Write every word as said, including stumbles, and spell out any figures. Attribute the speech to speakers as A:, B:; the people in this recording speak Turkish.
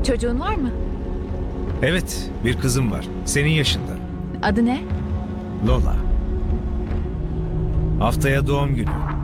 A: Çocuğun var mı?
B: Evet, bir kızım var. Senin yaşında.
A: Adı ne?
B: Lola. Haftaya doğum günü.